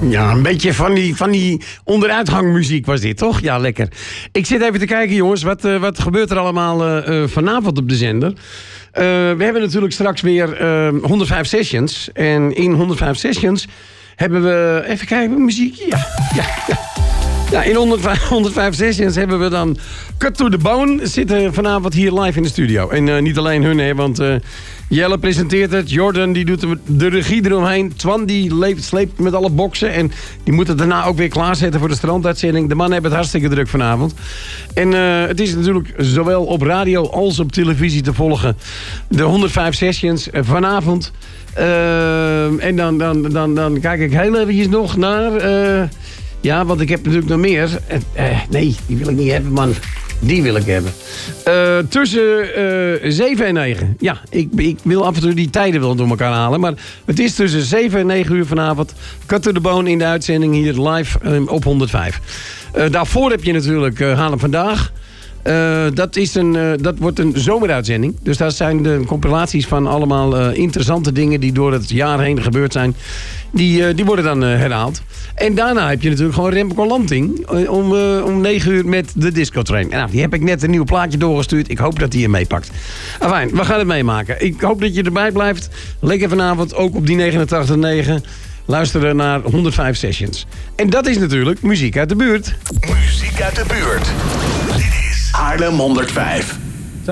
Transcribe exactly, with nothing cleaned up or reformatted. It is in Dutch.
Ja, een beetje van die, van die onderuithangmuziek was dit, toch? Ja, lekker. Ik zit even te kijken, jongens. Wat, uh, wat gebeurt er allemaal uh, uh, vanavond op de zender? Uh, we hebben natuurlijk straks weer uh, honderdvijf Sessions. En in honderdvijf Sessions hebben we... Even kijken, muziek. Ja, ja, ja. Ja, in honderdvijf, honderdvijf Sessions hebben we dan Cut to the Bone. Zitten vanavond hier live in de studio. En uh, niet alleen hun, hè, want uh, Jelle presenteert het. Jordan die doet de, de regie eromheen. Twan die leeft, sleept met alle boksen. En die moet het daarna ook weer klaarzetten voor de stranduitzending. De mannen hebben het hartstikke druk vanavond. En uh, het is natuurlijk zowel op radio als op televisie te volgen. De honderdvijf Sessions uh, vanavond. Uh, en dan, dan, dan, dan kijk ik heel eventjes nog naar... Uh, Ja, want ik heb natuurlijk nog meer. Uh, uh, nee, die wil ik niet hebben, man. Die wil ik hebben. Uh, tussen uh, zeven en negen. Ja, ik, ik wil af en toe die tijden wel door elkaar halen. Maar het is tussen zeven en negen uur vanavond. Cut to the Bone in de uitzending hier live uh, op honderdvijf. Uh, daarvoor heb je natuurlijk uh, Halen Vandaag. Uh, dat, is een, uh, dat wordt een zomeruitzending. Dus daar zijn de compilaties van allemaal uh, interessante dingen... die door het jaar heen gebeurd zijn. Die, uh, die worden dan uh, herhaald. En daarna heb je natuurlijk gewoon Remco Lanting... Uh, om, uh, om negen uur met de Disco Train. Nou, die heb ik net een nieuw plaatje doorgestuurd. Ik hoop dat hij je meepakt. Afijn, we gaan het meemaken. Ik hoop dat je erbij blijft. Lekker vanavond, ook op die negenentachtig komma negen... luisteren naar honderdvijf Sessions. En dat is natuurlijk muziek uit de buurt. Muziek uit de buurt. Dit is Haarlem honderdvijf.